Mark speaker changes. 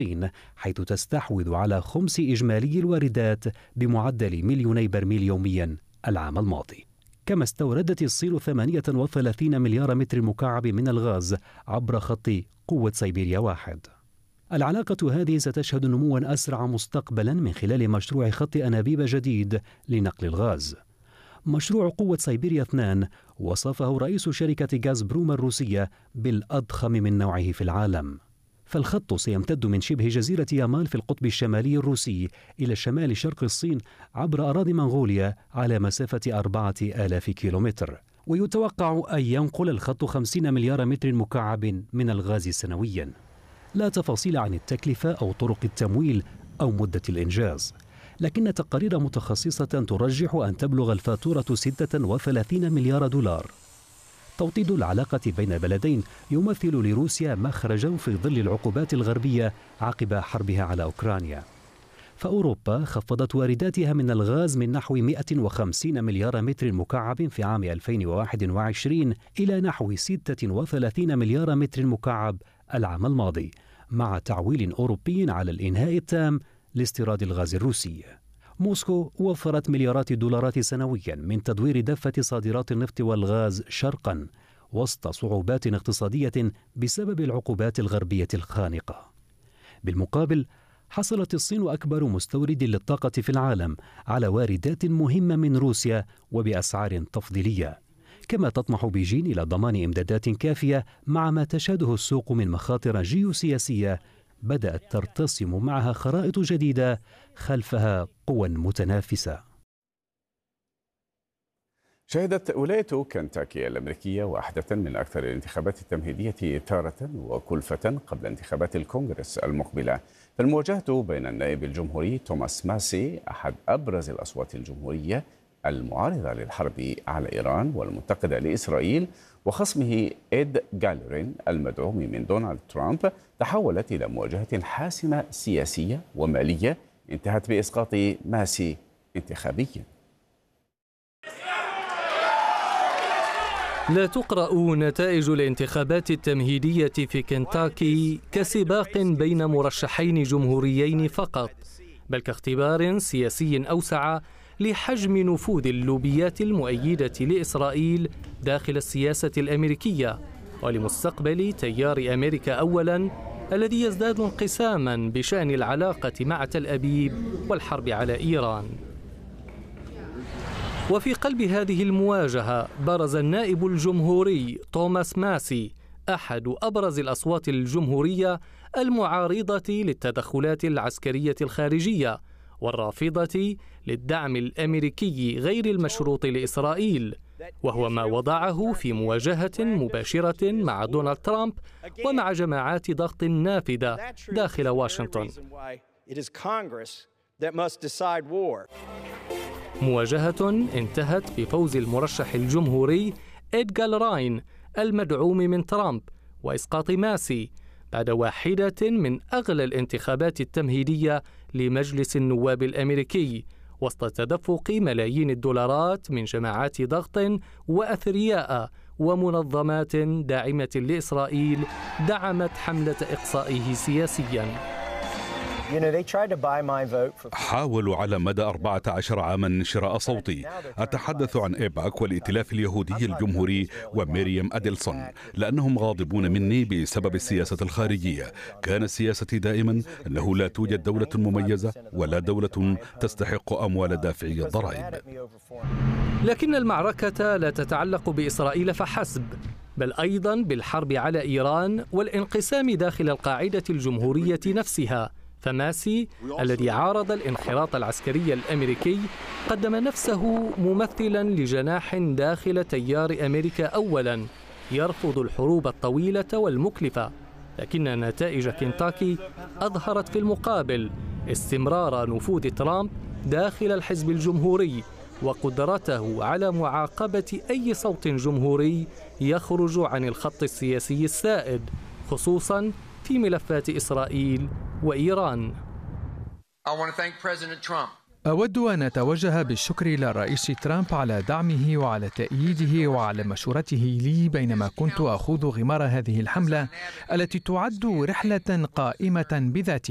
Speaker 1: حيث تستحوذ على خمس إجمالي الواردات بمعدل 2,000,000 برميل يوميا العام الماضي. كما استوردت الصين 38 مليار متر مكعب من الغاز عبر خط قوة سيبيريا 1. العلاقة هذه ستشهد نموا أسرع مستقبلا من خلال مشروع خط أنابيب جديد لنقل الغاز. مشروع قوة سيبيريا 2 وصفه رئيس شركة غازبروم الروسية بالأضخم من نوعه في العالم. فالخط سيمتد من شبه جزيرة يامال في القطب الشمالي الروسي إلى شمال شرق الصين عبر أراضي منغوليا على مسافة 4,000 كيلومتر، ويتوقع أن ينقل الخط 50 مليار متر مكعب من الغاز سنويا. لا تفاصيل عن التكلفة أو طرق التمويل أو مدة الإنجاز، لكن تقارير متخصصة ترجح أن تبلغ الفاتورة 36 مليار دولار. توطيد العلاقة بين البلدين يمثل لروسيا مخرجا في ظل العقوبات الغربية عقب حربها على أوكرانيا. فأوروبا خفضت وارداتها من الغاز من نحو 150 مليار متر مكعب في عام 2021 إلى نحو 36 مليار متر مكعب العام الماضي، مع تعويل أوروبي على الإنهاء التام لاستيراد الغاز الروسي. موسكو وفرت مليارات الدولارات سنويا من تدوير دفة صادرات النفط والغاز شرقا وسط صعوبات اقتصادية بسبب العقوبات الغربية الخانقة. بالمقابل، حصلت الصين أكبر مستورد للطاقة في العالم على واردات مهمة من روسيا وبأسعار تفضيلية، كما تطمح بيجين إلى ضمان إمدادات كافية مع ما تشهده السوق من مخاطر جيوسياسية بدأت ترتسم معها خرائط جديدة خلفها قوى متنافسة.
Speaker 2: شهدت ولاية كنتاكي الأمريكية واحدة من أكثر الانتخابات التمهيدية إثارة وكلفة قبل انتخابات الكونغرس المقبلة. فالمواجهة بين النائب الجمهوري توماس ماسي أحد أبرز الأصوات الجمهورية المعارضة للحرب على إيران والمنتقدة لإسرائيل وخصمه إد جالورين المدعوم من دونالد ترامب تحولت إلى مواجهة حاسمة سياسية ومالية انتهت بإسقاط ماسي انتخابيا.
Speaker 3: لا تقرأ نتائج الانتخابات التمهيدية في كنتاكي كسباق بين مرشحين جمهوريين فقط، بل كاختبار سياسي أوسع لحجم نفوذ اللوبيات المؤيدة لإسرائيل داخل السياسة الأمريكية ولمستقبل تيار أمريكا أولاً الذي يزداد انقساماً بشأن العلاقة مع تل أبيب والحرب على إيران. وفي قلب هذه المواجهة برز النائب الجمهوري توماس ماسي أحد أبرز الأصوات الجمهورية المعارضة للتدخلات العسكرية الخارجية والرافضة للدعم الأمريكي غير المشروط لإسرائيل، وهو ما وضعه في مواجهة مباشرة مع دونالد ترامب ومع جماعات ضغط نافذة داخل واشنطن. مواجهة انتهت بفوز المرشح الجمهوري إد جالورين المدعوم من ترامب وإسقاط ماسي بعد واحدة من أغلى الانتخابات التمهيدية لمجلس النواب الأمريكي، وسط تدفق ملايين الدولارات من جماعات ضغط وأثرياء ومنظمات داعمة لإسرائيل دعمت حملة إقصائه سياسياً.
Speaker 4: حاولوا على مدى 14 عاما شراء صوتي. أتحدث عن إيباك والائتلاف اليهودي الجمهوري وميريام أديلسون، لأنهم غاضبون مني بسبب السياسة الخارجية. كان سياستي دائما أنه لا توجد دولة مميزة ولا دولة تستحق أموال دافعي الضرائب.
Speaker 3: لكن المعركة لا تتعلق بإسرائيل فحسب، بل أيضا بالحرب على إيران والانقسام داخل القاعدة الجمهورية نفسها. فماسي الذي عارض الانخراط العسكري الأمريكي قدم نفسه ممثلا لجناح داخل تيار أمريكا أولا يرفض الحروب الطويلة والمكلفة. لكن نتائج كنتاكي أظهرت في المقابل استمرار نفوذ ترامب داخل الحزب الجمهوري وقدرته على معاقبة أي صوت جمهوري يخرج عن الخط السياسي السائد، خصوصاً في ملفات إسرائيل وإيران.
Speaker 5: أود أن أتوجه بالشكر إلى الرئيس ترامب على دعمه وعلى تأييده وعلى مشورته لي بينما كنت أخوض غمار هذه الحملة التي تعد رحلة قائمة بذاتها.